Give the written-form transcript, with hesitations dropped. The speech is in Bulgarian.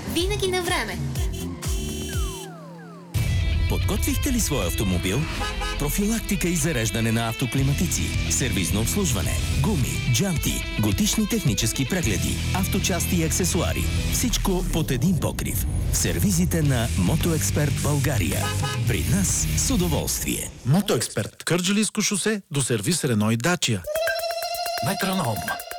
Винаги на време. Подготвихте ли своя автомобил? Профилактика и зареждане на автоклиматици, сервизно обслужване, гуми, джанти, годишни технически прегледи, авточасти и аксесуари. Всичко под един покрив. В сервизите на Мотоексперт България. При нас с удоволствие. Мотоексперт. Кърджалийско шосе до сервис Рено и Дачия. Метроном.